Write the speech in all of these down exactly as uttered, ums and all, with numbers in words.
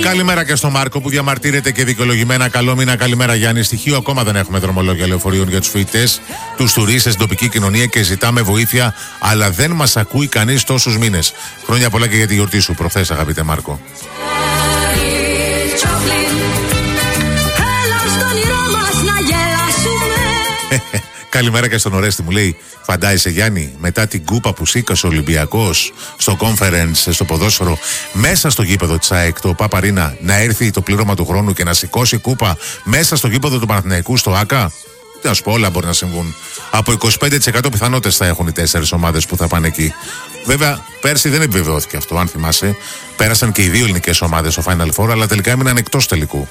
Καλημέρα και στο Μάρκο που διαμαρτύρεται και δικαιολογημένα. Καλό μήνα, καλημέρα Γιάννη. Στοιχείο ακόμα δεν έχουμε δρομολόγια λεωφορείων για τους φοιτητές, τους τουρίστες, την τοπική κοινωνία και ζητάμε βοήθεια, αλλά δεν μας ακούει κανείς τόσους μήνες. Χρόνια πολλά και για τη γιορτή σου προχθές, αγαπητέ Μάρκο. Καλημέρα και στον Ορέστη, μου λέει: φαντάζεσαι Γιάννη, μετά την κούπα που σήκωσε ο Ολυμπιακός στο conference, στο ποδόσφαιρο, μέσα στο γήπεδο της ΑΕΚ, το Παπαρίνα, να έρθει το πλήρωμα του χρόνου και να σηκώσει κούπα μέσα στο γήπεδο του Παναθηναϊκού στο ΆΚΑ? Τι να σου πω, όλα μπορεί να συμβούν. Από είκοσι πέντε τοις εκατό πιθανότητες θα έχουν οι τέσσερις ομάδες που θα πάνε εκεί. Βέβαια, πέρσι δεν επιβεβαιώθηκε αυτό, αν θυμάσαι. Πέρασαν και οι δύο ελληνικές ομάδες στο Final Four, αλλά τελικά έμειναν εκτός τελικού.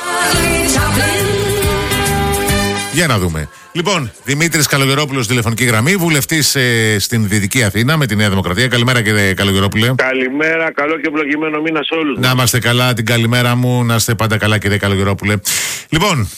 Για να δούμε. Λοιπόν, Δημήτρης Καλογερόπουλος, τηλεφωνική γραμμή, βουλευτής ε, στην Δυτική Αθήνα με τη Νέα Δημοκρατία. Καλημέρα, κύριε Καλογερόπουλε. Καλημέρα, καλό και ευλογημένο μήνα σε όλους. Να είμαστε καλά, την καλημέρα μου, να είστε πάντα καλά, κύριε Καλογερόπουλε. Λοιπόν,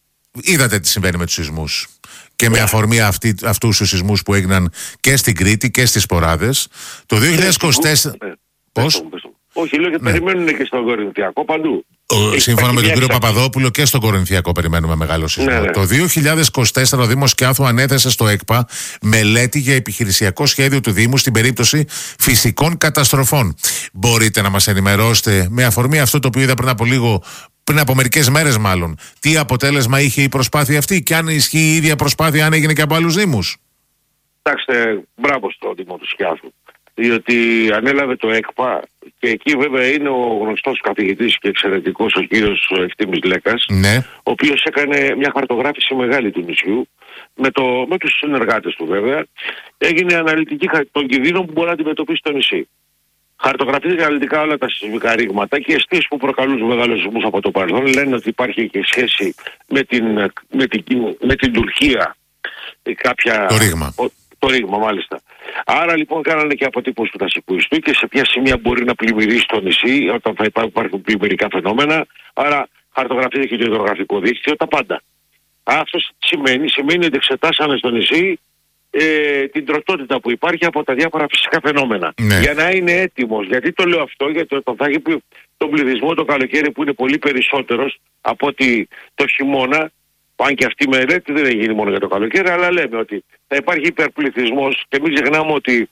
είδατε τι συμβαίνει με τους σεισμούς. Και με αφορμή αυτή, αυτούς τους σεισμούς που έγιναν και στην Κρήτη και στις Ποράδες. Το δύο χιλιάδες είκοσι τέσσερα. Ναι. Πώς? Όχι, λέω και ναι. Περιμένουν και στον Κορινθιακό παντού. Ο, σύμφωνα με τον κύριο Παπαδόπουλο, και στον Κορινθιακό περιμένουμε μεγάλο σεισμό. Ναι, ναι. Το δύο χιλιάδες είκοσι τέσσερα ο Δήμος Κιάθου ανέθεσε στο ΕΚΠΑ μελέτη για επιχειρησιακό σχέδιο του Δήμου στην περίπτωση φυσικών καταστροφών. Μπορείτε να μας ενημερώσετε με αφορμή αυτό το οποίο είδα πριν από λίγο, πριν από μερικές μέρες μάλλον, τι αποτέλεσμα είχε η προσπάθεια αυτή και αν ισχύει η ίδια προσπάθεια, αν έγινε και από άλλους Δήμους? Κοιτάξτε, μπράβο στο Δήμο του Σκιάθου. Διότι ανέλαβε το ΕΚΠΑ και εκεί βέβαια είναι ο γνωστός καθηγητής και εξαιρετικός ο κύριος Ευθύμης Λέκας, ναι. Ο οποίος έκανε μια χαρτογράφηση μεγάλη του νησιού με, το, με τους συνεργάτες του βέβαια. Έγινε αναλυτική των κινδύνων που μπορεί να αντιμετωπίσει το νησί. Χαρτογραφήθηκαν αναλυτικά όλα τα σεισμικά ρήγματα και οι αισθήσεις που προκαλούν τους μεγάλους σεισμούς από το παρελθόν. Λένε ότι υπάρχει και σχέση με την, με την, με την Τουρκία κάποια... Το ρήγμα. Το ρήγμα, μάλιστα. Άρα λοιπόν κάνανε και αποτύπωση του δασικού και σε ποια σημεία μπορεί να πλημμυρίσει το νησί όταν θα υπάρχουν πλημμυρικά φαινόμενα. Άρα χαρτογραφείται και το υδρογραφικό δίκτυο, τα πάντα. Αυτό σημαίνει, σημαίνει ότι εξετάσανε στο νησί ε, την τροτότητα που υπάρχει από τα διάφορα φυσικά φαινόμενα. Ναι. Για να είναι έτοιμος. Γιατί το λέω αυτό? Γιατί όταν θα έχει τον πληθυσμό το καλοκαίρι που είναι πολύ περισσότερος από ότι το χειμώνα. Αν και αυτή η μελέτη δεν έχει γίνει μόνο για το καλοκαίρι, αλλά λέμε ότι θα υπάρχει υπερπληθυσμός και μην ξεχνάμε ότι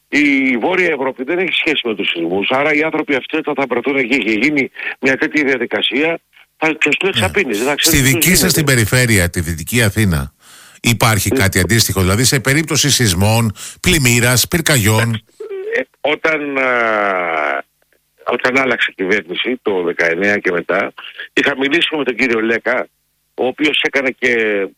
η Βόρεια Ευρώπη δεν έχει σχέση με τους σεισμούς. Άρα οι άνθρωποι αυτοί όταν θα βρεθούν εκεί και γίνει μια τέτοια διαδικασία, θα πιαστούν εξαπίνεις. Ναι. Στη δική σας την περιφέρεια, τη Δυτική Αθήνα, υπάρχει ε, κάτι αντίστοιχο? Δηλαδή σε περίπτωση σεισμών, πλημμύρας, πυρκαγιών. Ε, όταν, α, όταν άλλαξε η κυβέρνηση το δεκαεννιά και μετά, είχα μιλήσει με τον κύριο Λέκα, ο οποίος έκανε και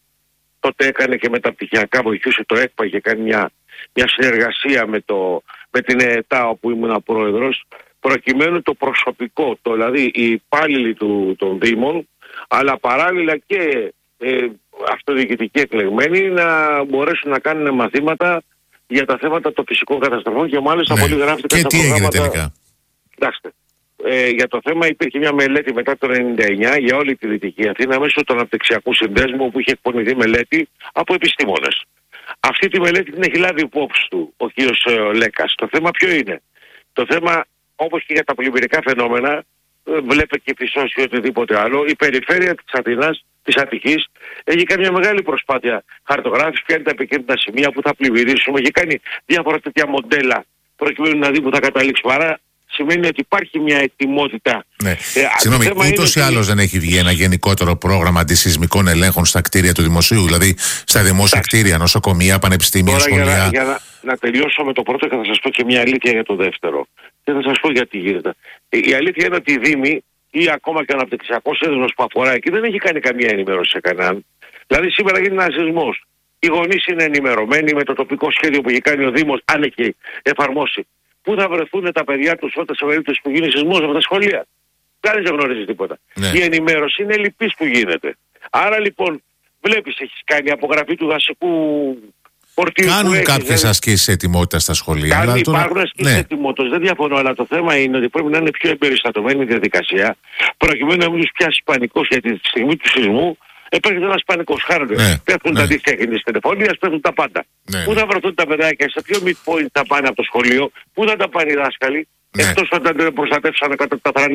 τότε έκανε και μεταπτυχιακά, βοηθούσε το ΕΚΠΑ και κάνει μια, μια συνεργασία με, το, με την ΕΕΤΑ όπου ήμουν πρόεδρος, προκειμένου το προσωπικό, το, δηλαδή οι υπάλληλοι του, των Δήμων, αλλά παράλληλα και ε, αυτοδιοικητικοί εκλεγμένοι να μπορέσουν να κάνουν μαθήματα για τα θέματα των φυσικών καταστροφών και μάλιστα ναι. Πολύ γράφτηκαν στα προγράμματα. Και τι έγινε τελικά? Κοιτάξτε. Ε, για το θέμα υπήρχε μια μελέτη μετά το ενενήντα εννιά για όλη τη Δυτική Αθήνα μέσω του αναπτυξιακού συνδέσμου που είχε εκπονηθεί μελέτη από επιστήμονες. Αυτή τη μελέτη την έχει λάβει υπόψη του ο κ. Λέκας. Το θέμα ποιο είναι? Το θέμα, όπως και για τα πλημμυρικά φαινόμενα, βλέπε και φυσός ή οτιδήποτε άλλο, η περιφέρεια της Αθήνας, της Αττικής, έχει κάνει μια μεγάλη προσπάθεια χαρτογράφηση, ποια είναι τα επικίνδυνα σημεία που θα πλημμυρίσουμε, έχει κάνει διάφορα τέτοια μοντέλα προκειμένου να δει που θα καταλήξουμε. Άρα σημαίνει ότι υπάρχει μια ετοιμότητα. Ναι. Ε, Συγγνώμη, ούτως ή άλλως δεν έχει βγει ένα γενικότερο πρόγραμμα αντισεισμικών ελέγχων στα κτίρια του δημοσίου, δηλαδή στα δημόσια κτίρια, νοσοκομεία, πανεπιστήμια, σχολεία. Για, να, για να, να τελειώσω με το πρώτο και θα σας πω και μια αλήθεια για το δεύτερο. Και θα σας πω γιατί γίνεται. Η αλήθεια είναι ότι η Δήμη ή ακόμα και ο αναπτυξιακός σύνδεσμος που αφορά εκεί δεν έχει κάνει καμία ενημέρωση σε κανέναν. Δηλαδή σήμερα γίνει ένας σεισμός. Οι γονείς είναι ενημερωμένοι με το τοπικό σχέδιο που έχει κάνει ο Δήμος, αν έχει εφαρμόσει. Πού θα βρεθούν τα παιδιά τους όταν σε περίπτωση που γίνει σεισμός από τα σχολεία? Κανείς δεν γνωρίζει τίποτα. Ναι. Η ενημέρωση είναι λυπής που γίνεται. Άρα λοιπόν βλέπεις, έχεις κάνει απογραφή του δασικού φορτίου. Κάνουν κάποιες ασκήσεις ετοιμότητας στα σχολεία. Κάνουν, αλλά τώρα... υπάρχουν ασκήσεις ναι. ετοιμότητας, δεν διαφωνώ, αλλά το θέμα είναι ότι πρέπει να είναι πιο εμπεριστατωμένη η διαδικασία προκειμένου να μην τους πιάσει πανικός, γιατί τη στιγμή του σεισμού επέρχεται ένας πανικός χάρτη. Ναι, πέφτουν ναι. τα δίκτυα κινητής τηλεφωνίας, πέφτουν τα πάντα. Ναι, πού θα βρεθούν τα παιδάκια, σε ποιο midpoint θα πάνε από το σχολείο, πού θα τα πάνε οι δάσκαλοι, ναι. εκτός όταν δεν προστατεύσανε κατά τα θρανία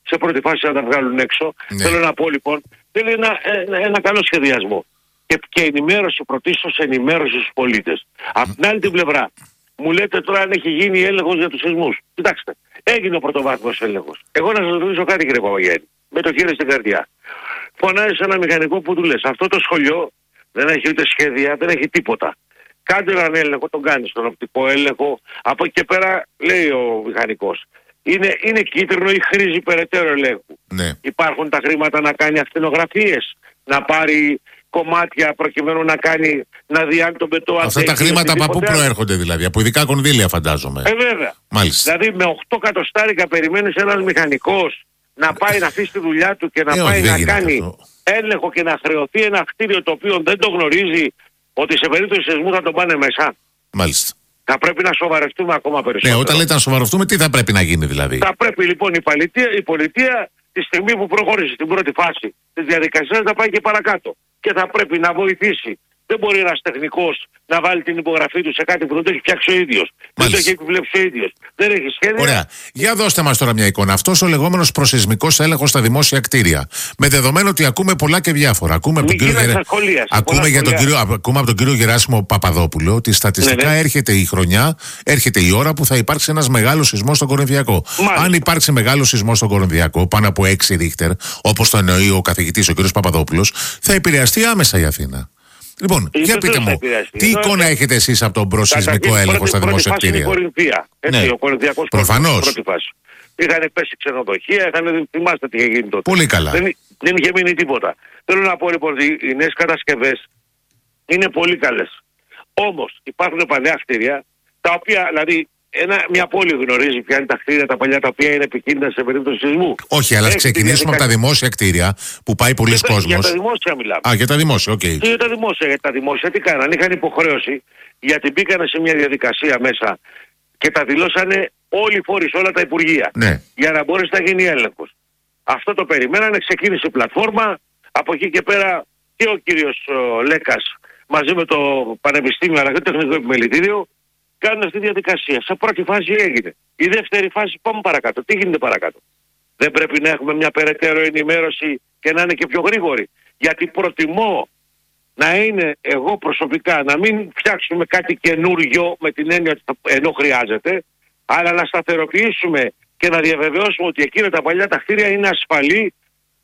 σε πρώτη φάση να τα βγάλουν έξω. Ναι. Θέλω να πω λοιπόν, θέλει ένα, ένα, ένα καλό σχεδιασμό. Και, και ενημέρωση, πρωτίστως ενημέρωση στους πολίτες. Από την άλλη την πλευρά, μου λέτε τώρα αν έχει γίνει έλεγχος για τους σεισμούς. Κοιτάξτε, έγινε ο πρωτοβάθμιος έλεγχος. Εγώ να σας ρωτήσω κάτι, κύριε Παπαγιάννη, με το χέρι στην καρδιά. Φωνάζει σε ένα μηχανικό που του λες, αυτό το σχολείο δεν έχει ούτε σχέδια, δεν έχει τίποτα. Κάντε έναν έλεγχο, τον κάνει στον οπτικό έλεγχο. Από εκεί και πέρα λέει ο μηχανικός, είναι, είναι κίτρινο ή χρήζει περαιτέρω ελέγχου. Ναι. Υπάρχουν τα χρήματα να κάνει ακτινογραφίες, να πάρει κομμάτια προκειμένου να κάνει, να δει αν τον πετώ. Αυτά τα χρήματα από πού προέρχονται δηλαδή, από ειδικά κονδύλια φαντάζομαι. Ε, βέβαια. Μάλιστα. Δηλαδή με οκτώ εκατοστάρικα περιμένεις ένας μηχανικός να πάει να αφήσει τη δουλειά του και να ε, πάει όχι, να γίνεται κάνει αυτό. έλεγχο και να χρεωθεί ένα κτίριο το οποίο δεν το γνωρίζει ότι σε περίπτωση σεισμού θα τον πάνε μέσα. Μάλιστα. Θα πρέπει να σοβαρευτούμε ακόμα περισσότερο. Ναι, όταν λέτε να σοβαρευτούμε, τι θα πρέπει να γίνει δηλαδή. Θα πρέπει λοιπόν η πολιτεία, η πολιτεία τη στιγμή που προχώρησε στην πρώτη φάση της διαδικασίας να πάει και παρακάτω. Και θα πρέπει να βοηθήσει. Δεν μπορεί ένας τεχνικός να βάλει την υπογραφή του σε κάτι που δεν το έχει φτιάξει ο ίδιος. Δεν το έχει επιβλέψει ο ίδιος. Δεν έχει σχέδια. Ωραία. Για δώστε μας τώρα μια εικόνα. Αυτός ο λεγόμενος προσεισμικός έλεγχος στα δημόσια κτίρια. Με δεδομένο ότι ακούμε πολλά και διάφορα. Ακούμε από τον κύριο, Γερα... σχολεία, ακούμε για τον κύριο... ακούμε από τον κύριο Γεράσιμο Παπαδόπουλο ότι στατιστικά ναι, ναι. έρχεται η χρονιά, έρχεται η ώρα που θα υπάρξει ένας μεγάλος σεισμός στον Κορινθιακό. Μάλιστα. Αν υπάρξει μεγάλος σεισμός στον Κορινθιακό, πάνω από έξι ρίχτερ, όπως το εννοεί ο καθηγητής ο κύριος Παπαδόπουλος, θα επηρεαστεί άμεσα η Αθήνα. Λοιπόν, η για πείτε μου, τι εικόνα έχετε εσείς από τον προσεισμικό έλεγχο στα δημόσια κτίρια? Είναι η Κορινθία. Έτσι, ναι. Ο Κορινθιακός προφανώς. Πρώτη φάση. Είχαν πέσει ξενοδοχεία, είχαν, θυμάστε τι είχε γίνει τότε. Πολύ καλά. Δεν, δεν είχε μείνει τίποτα. Θέλω να πω λοιπόν ότι οι νέες κατασκευές είναι πολύ καλές. Όμως υπάρχουν παλιά κτίρια, τα οποία δηλαδή ένα, μια πόλη γνωρίζει ποια είναι τα κτίρια τα παλιά τα οποία είναι επικίνδυνα σε περίπτωση σεισμού. Όχι, αλλά ξεκινήσουμε από τα δημόσια κτίρια που πάει πολλοί κόσμος. Για τα δημόσια μιλάμε. Α, για τα δημόσια, οκ. Okay. Για τα δημόσια, για τα δημόσια τι κάνανε? Είχαν υποχρέωση γιατί μπήκανε σε μια διαδικασία μέσα και τα δηλώσανε όλοι οι φορείς, όλα τα υπουργεία. Ναι. Για να μπορέσει να γίνει έλεγχος. Αυτό το περιμένανε, ξεκίνησε η πλατφόρμα. Από εκεί και πέρα και ο κύριος ο, Λέκας μαζί με το Πανεπιστήμιο αλλά και το Τεχνικό Επιμελητήριο κάνουν αυτή τη διαδικασία. Σε πρώτη φάση έγινε. Η δεύτερη φάση πάμε παρακάτω. Τι γίνεται παρακάτω? Δεν πρέπει να έχουμε μια περαιτέρω ενημέρωση και να είναι και πιο γρήγορη? Γιατί προτιμώ να είναι εγώ προσωπικά να μην φτιάξουμε κάτι καινούριο με την έννοια ότι ενώ χρειάζεται, αλλά να σταθεροποιήσουμε και να διαβεβαιώσουμε ότι εκείνα τα παλιά τα κτίρια είναι ασφαλή.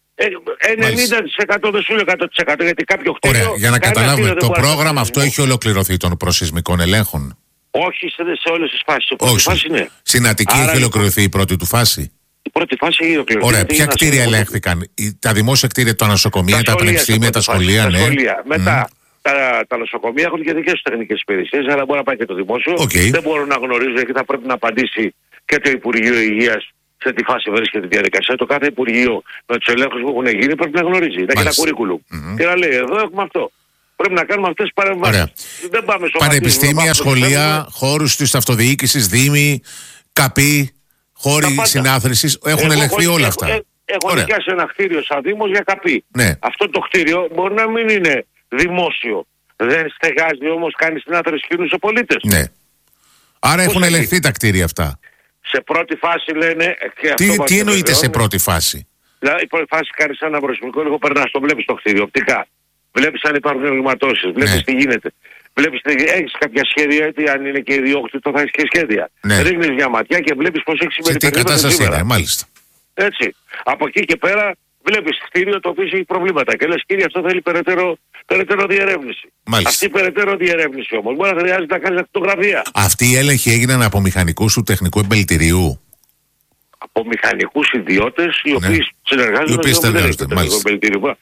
ενενήντα τοις εκατό δεν σου λέω εκατό τοις εκατό γιατί κάποιο κτίριο. Ωραία, για να καταλάβουμε, το πρόγραμμα αυτό έχει ολοκληρωθεί των προσεισμικών ελέγχων? Όχι σε, σε όλες τις φάσεις. Όχι. Φάση, ναι. Στην Αττική έχει ολοκληρωθεί η πρώτη του φάση? Η πρώτη φάση έχει ολοκληρωθεί. Ωραία, ποια κτίρια ελέγχθηκαν? Τα δημόσια κτίρια, τα νοσοκομεία, τα, τα πανεπιστήμια, τα σχολεία, ναι. Τα σχολεία. Μετά mm. τα, τα νοσοκομεία έχουν και δικές τους τεχνικές υπηρεσίες, αλλά μπορεί να πάει και το δημόσιο. Okay. Δεν μπορούν να γνωρίζουν και θα πρέπει να απαντήσει και το Υπουργείο Υγείας σε τι φάση βρίσκεται η διαδικασία. Το κάθε Υπουργείο με τους ελέγχους που έχουν γίνει πρέπει να γνωρίζει. Να έχει ένα κουρίκουλουμ. Mm-hmm. Και να λέει: εδώ έχουμε αυτό. Πρέπει να κάνουμε αυτές τις παρεμβάσεις. Δεν πάμε στο πανεπιστήμια, σχολεία, χώρους της αυτοδιοίκησης, δήμοι, ΚΑΠΗ, χώροι συνάθρησης. Έχουν ελεγχθεί όλα αυτά. Έχω, έχω νοικιάσει ένα κτίριο σαν Δήμος για ΚΑΠΗ. Ναι. Αυτό το κτίριο μπορεί να μην είναι δημόσιο. Δεν στεγάζει όμως, κάνει συνάθρηση κοινού σε πολίτες. Ναι. Άρα έχουν ελεγχθεί τα κτίρια αυτά. Σε πρώτη φάση λένε. Και τι τι εννοείται σε πρώτη φάση? Δηλαδή, η πρώτη φάση κάνει ένα προσωπικό λίγο, περνάς, το βλέπεις το κτίριο οπτικά. Βλέπεις αν υπάρχουν εγκληματώσεις, βλέπεις ναι. τι γίνεται. Βλέπεις ότι έχεις κάποια σχέδια, γιατί αν είναι και ιδιόκτητο θα έχεις και σχέδια. Ναι. Ρίχνεις μια ματιά και βλέπεις πώς έχει συμπεριφερθεί. Σε τι κατάσταση είναι, μάλιστα. Έτσι. Από εκεί και πέρα βλέπεις κτίριο το οποίο έχει προβλήματα. Και λες, κύριε, αυτό θέλει περαιτέρω, περαιτέρω διερεύνηση. Μάλιστα. Αυτή η περαιτέρω διερεύνηση όμως μπορεί να χρειάζεται να κάνεις ακτογραφία. Αυτοί οι έλεγχοι έγιναν από μηχανικούς του τεχνικού επιμελητηρίου? Από μηχανικούς ιδιώτες οι οποίοι ναι. συνεργάζονται με το τεχνικό επιμελητήριο.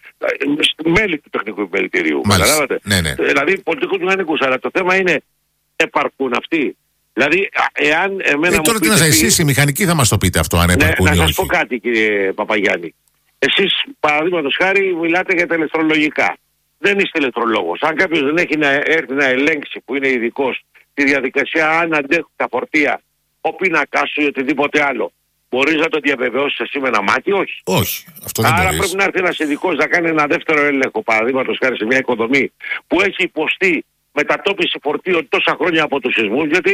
Μέλη του τεχνικού επιμελητηρίου. Ναι, ναι. Δηλαδή πολιτικούς μηχανικούς. Αλλά το θέμα είναι, επαρκούν αυτοί? Δηλαδή, εάν εμένα. Ε, τώρα τι να σας, εσείς οι μηχανικοί θα μας το πείτε αυτό, αν επαρκούν ναι, ή όχι. Να σας πω κάτι, κύριε Παπαγιάννη. Εσείς, παραδείγματος χάρη, μιλάτε για τα ηλεκτρολογικά. Δεν είστε ηλεκτρολόγος. Αν κάποιος δεν έχει να έρθει να ελέγξει, που είναι ειδικός, τη διαδικασία, αν αντέχουν τα φορτία, ο πίνακας σου ή οτιδήποτε άλλο, μπορείς να το διαβεβαιώσεις εσύ με ένα μάτι? Όχι. Όχι. Αυτό δεν Άρα μπορείς. πρέπει να έρθει ένας ειδικός να κάνει ένα δεύτερο έλεγχο, παραδείγματος χάρη σε μια οικοδομή που έχει υποστεί μετατόπιση φορτίων τόσα χρόνια από τους σεισμούς, γιατί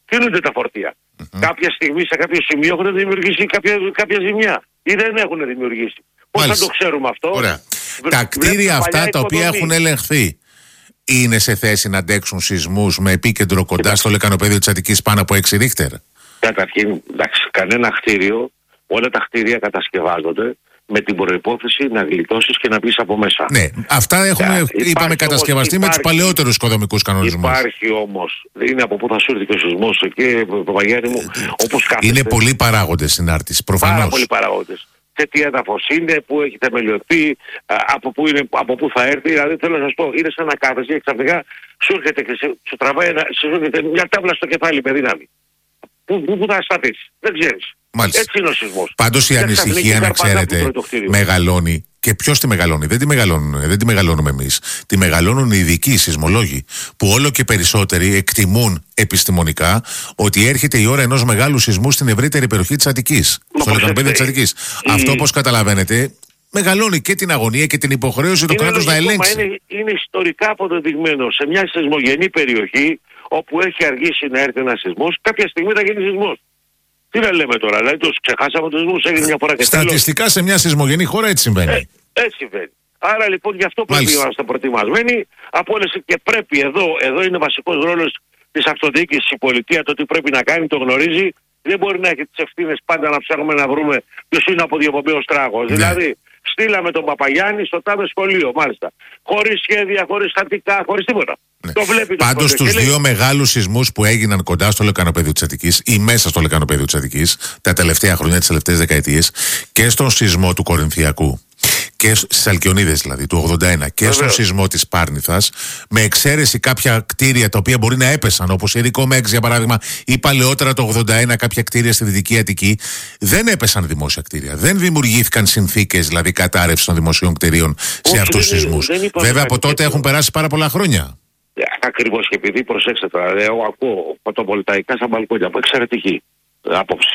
κινούνται τα φορτία. Mm-hmm. Κάποια στιγμή σε κάποιο σημείο έχουν δημιουργήσει κάποια, κάποια ζημιά ή δεν έχουν δημιουργήσει. Πώς θα το ξέρουμε αυτό? Ωραία. Τα κτίρια αυτά τα οποία έχουν ελεγχθεί είναι σε θέση να αντέξουν σεισμούς με επίκεντρο κοντά και στο λεκανοπέδιο της Αττικής πάνω από έξι ρίχτερ? Καταρχήν, εντάξει, κανένα κτίριο, όλα τα κτίρια κατασκευάζονται με την προϋπόθεση να γλιτώσεις και να βγεις από μέσα. Ναι, αυτά έχουμε, yeah, είπαμε, κατασκευαστεί με τους παλαιότερους οικοδομικούς κανονισμούς. Υπάρχει όμως, είναι από πού θα σου έρθει και ο σεισμός εκεί, Παπαγιάννη μου, όπως κάθεστε. Είναι πολλοί παράγοντες συνάρτης, προφανώς. Πάρα πολλοί παράγοντες. Σε τι έδαφος είναι, πού έχει θεμελιωθεί, από πού, είναι, από πού θα έρθει. Δηλαδή θέλω να σας πω, είναι σαν να κάθεσαι και ξαφνικά σου έρχεται και σε, σου τραβάει ένα, σου έρχεται μια τάβλα στο κεφάλι με δύναμη. Πού, πού, πού θα σταθείς, δεν ξέρεις. Μάλιστα. Έτσι είναι ο σεισμός. Πάντως η ανησυχία, να ξέρετε, μεγαλώνει. Και ποιος τη μεγαλώνει? Δεν τη μεγαλώνουν, δεν τη μεγαλώνουμε εμείς. Τη μεγαλώνουν οι ειδικοί σεισμολόγοι, που όλο και περισσότεροι εκτιμούν επιστημονικά ότι έρχεται η ώρα ενός μεγάλου σεισμού στην ευρύτερη περιοχή της Αττικής. Μα στο λεκανοπέδιο της Αττικής. Η... Αυτό, όπως καταλαβαίνετε, μεγαλώνει και την αγωνία και την υποχρέωση του κράτους να ελέγξει. Είναι, είναι ιστορικά αποδεδειγμένο σε μια σεισμογενή περιοχή όπου έχει αργήσει να έρθει ένας σεισμός, κάποια στιγμή θα γίνει σεισμός. Τι να λέμε τώρα, δηλαδή τους ξεχάσαμε τους σεισμούς, έγινε μια φορά και στατιστικά τέλος. Σε μια σεισμογενή χώρα έτσι συμβαίνει. Ε, έτσι συμβαίνει. Άρα λοιπόν γι' αυτό πρέπει να είμαστε προετοιμασμένοι από όλες, και πρέπει εδώ, εδώ είναι βασικός ρόλος της αυτοδιοίκησης, η πολιτεία, το τι πρέπει να κάνει, το γνωρίζει. Δεν μπορεί να έχει τις ευθύνες πάντα να ψάχνουμε να βρούμε ποιος είναι από διοπομπαίος τράγος. Ναι. Δηλαδή, στείλαμε τον Παπαγιάννη στο τάδε σχολείο, μάλιστα. Χωρίς σχέδια, χωρίς χαρτικά, χωρίς τίποτα. Ναι. Πάντως στους δύο λέει... μεγάλους σεισμούς που έγιναν κοντά στο λεκανοπέδιο της Αττικής ή μέσα στο λεκανοπέδιο της Αττικής τα τελευταία χρόνια, τις τελευταίες δεκαετίες, και στον σεισμό του Κορινθιακού και στις Αλκιονίδες δηλαδή του ογδόντα ένα και Βεβαίως. στον σεισμό της Πάρνηθας, με εξαίρεση κάποια κτίρια τα οποία μπορεί να έπεσαν, όπως η Ερικό Μέξ για παράδειγμα, ή παλαιότερα το ογδόντα ένα κάποια κτίρια στη Δυτική Αττική, δεν έπεσαν δημόσια κτίρια. Δεν δημιουργήθηκαν συνθήκες δηλαδή κατάρρευσης των δημοσίων κτιρίων σε αυτούς τους σεισμούς. Βέβαια από τότε τέτοιο. Έχουν περάσει πάρα πολλά χρόνια. Ακριβώς, και επειδή προσέξτε τώρα, εγώ ακούω φωτοβολταϊκά στα μπαλκόνια από εξαιρετική άποψη.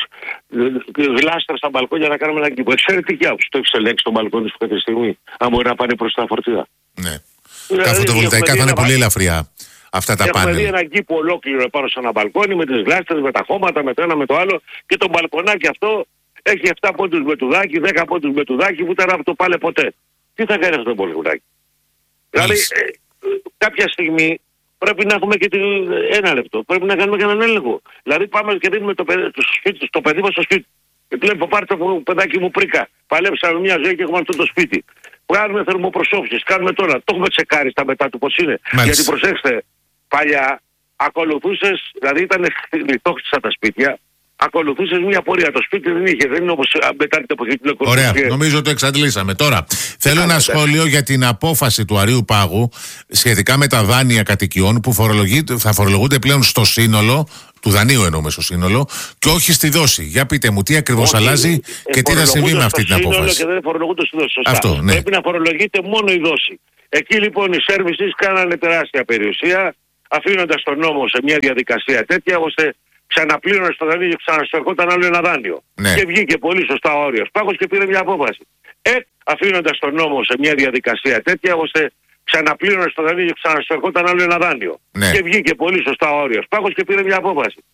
Γλάστρα στα μπαλκόνια να κάνουμε ένα κήπο. Εξαιρετική άποψη. Το έχεις ελέγξει το μπαλκόνι σου κάποια στιγμή, αν μπορεί να πάνε προς τα φορτία. Ναι. Δηλαδή, τα φωτοβολταϊκά θα είναι πολύ ελαφριά αυτά τα πάνελ. Έχουμε δει ένα κήπο ολόκληρο πάνω σε ένα μπαλκόνι με τις γλάστρες, με τα χώματα, με το ένα με το άλλο, και το μπαλκονάκι αυτό έχει επτά πόντους με τουδάκι, δέκα πόντους με τουδάκι, που ήταν να το πάλε ποτέ. Τι θα κάνει αυτό το μπαλκονάκι? Δηλαδή, ε, κάποια στιγμή πρέπει να έχουμε και την... ένα λεπτό. Πρέπει να κάνουμε και έναν έλεγχο. Δηλαδή πάμε και δίνουμε το παιδί, το σπίτι, το παιδί μας στο σπίτι. Και του λέμε, πάρτε το παιδάκι μου πρίκα. Παλέψαμε μια ζωή και έχουμε αυτό το σπίτι. Βγάλουμε θερμοπροσώψεις, κάνουμε τώρα. Το έχουμε τσεκάρει στα μετά του πώς είναι. Μάλιστα. Γιατί προσέξτε, παλιά ακολουθούσες, δηλαδή ήταν λιτόχτιστα τα σπίτια, ακολουθούσες μια πορεία. Το σπίτι δεν είχε, δεν είναι όπως μετά την εποχή του Λεκορικού. Ωραία, νομίζω το εξαντλήσαμε. Τώρα, θέλω ένα σχόλιο για την απόφαση του Αρείου Πάγου σχετικά με τα δάνεια κατοικιών που θα φορολογούνται πλέον στο σύνολο, του δανείου εννοούμε στο σύνολο, και όχι στη δόση. Για πείτε μου, τι ακριβώς αλλάζει και τι θα συμβεί με αυτή την απόφαση. Και δεν φορολογούνται στη δόση. Σωστά. Αυτό, ναι. Πρέπει να φορολογείται μόνο η δόση. Εκεί λοιπόν οι services κάνανε τεράστια περιουσία, αφήνοντας τον νόμο σε μια διαδικασία τέτοια, ώστε ξαναπλήρωνε στο δανείο και ξαναστρεχόταν άλλο ένα δάνειο. Ναι. Και βγήκε πολύ σωστά ο Άρειος Πάγος και πήρε μια απόφαση. Ε, αφήνοντας τον νόμο σε μια διαδικασία τέτοια, ώστε ξαναπλήρωνε στο δανείο και ξαναστρεχόταν άλλο ένα δάνειο. Ναι. Και βγήκε πολύ σωστά ο Άρειος Πάγος και πήρε μια απόφαση.